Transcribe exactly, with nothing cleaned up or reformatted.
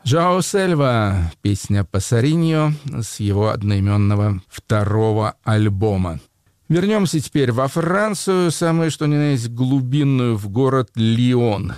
Жоао Сельва, песня «Пасариньо» с его одноименного второго альбома. Вернемся теперь во Францию, самое что ни на есть глубинную, в город Лион.